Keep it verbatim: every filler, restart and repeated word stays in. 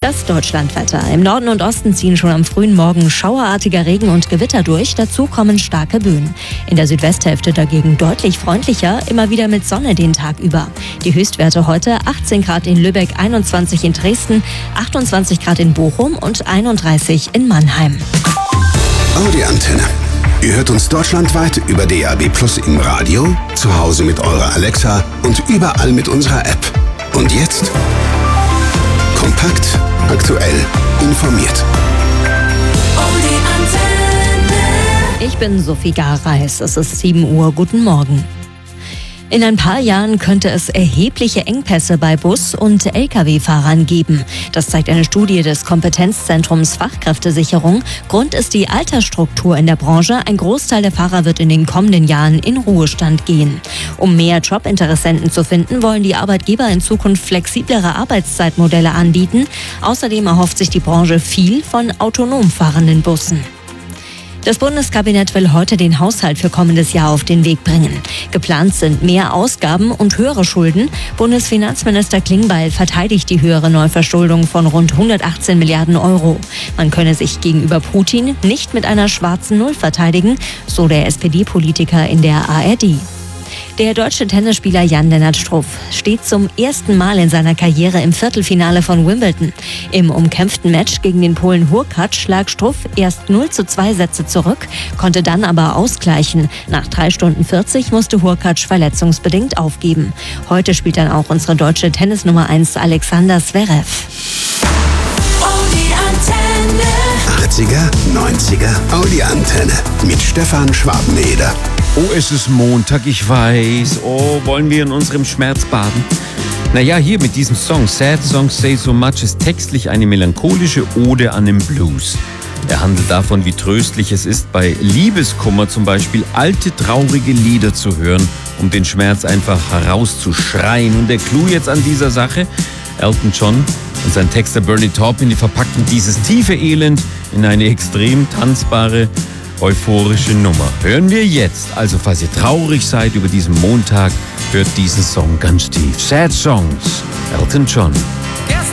Das Deutschlandwetter. Im Norden und Osten ziehen schon am frühen Morgen schauerartiger Regen und Gewitter durch. Dazu kommen starke Böen. In der Südwesthälfte dagegen deutlich freundlicher, immer wieder mit Sonne den Tag über. Die Höchstwerte heute achtzehn Grad in Lübeck, einundzwanzig in Dresden, achtundzwanzig Grad in Bochum und einunddreißig in Mannheim. Audi Antenne. Ihr hört uns deutschlandweit über D A B Plus im Radio, zu Hause mit eurer Alexa und überall mit unserer App. Und jetzt kompakt, aktuell, informiert. Ich bin Sophie Gareis. Es ist sieben Uhr. Guten Morgen. In ein paar Jahren könnte es erhebliche Engpässe bei Bus- und L K W-Fahrern geben. Das zeigt eine Studie des Kompetenzzentrums Fachkräftesicherung. Grund ist die Altersstruktur in der Branche. Ein Großteil der Fahrer wird in den kommenden Jahren in Ruhestand gehen. Um mehr Jobinteressenten zu finden, wollen die Arbeitgeber in Zukunft flexiblere Arbeitszeitmodelle anbieten. Außerdem erhofft sich die Branche viel von autonom fahrenden Bussen. Das Bundeskabinett will heute den Haushalt für kommendes Jahr auf den Weg bringen. Geplant sind mehr Ausgaben und höhere Schulden. Bundesfinanzminister Klingbeil verteidigt die höhere Neuverschuldung von rund hundertachtzehn Milliarden Euro. Man könne sich gegenüber Putin nicht mit einer schwarzen Null verteidigen, so der S P D-Politiker in der A R D. Der deutsche Tennisspieler Jan-Lennart Struff steht zum ersten Mal in seiner Karriere im Viertelfinale von Wimbledon. Im umkämpften Match gegen den Polen Hurkacz lag Struff erst null zu zwei Sätze zurück, konnte dann aber ausgleichen. Nach drei Stunden vierzig musste Hurkacz verletzungsbedingt aufgeben. Heute spielt dann auch unsere deutsche Tennisnummer eins Alexander Zverev. achtziger, neunziger Audi Antenne mit Stefan Schwabeneder. Oh, es ist Montag, ich weiß. Oh, wollen wir in unserem Schmerz baden? Naja, hier mit diesem Song Sad Songs Say So Much ist textlich eine melancholische Ode an den Blues. Er handelt davon, wie tröstlich es ist, bei Liebeskummer zum Beispiel alte, traurige Lieder zu hören, um den Schmerz einfach herauszuschreien. Und der Clou jetzt an dieser Sache: Elton John und sein Texter Bernie Taupin, die verpackten dieses tiefe Elend in eine extrem tanzbare, euphorische Nummer. Hören wir jetzt. Also falls ihr traurig seid über diesen Montag, hört diesen Song ganz tief. Sad Songs, Elton John.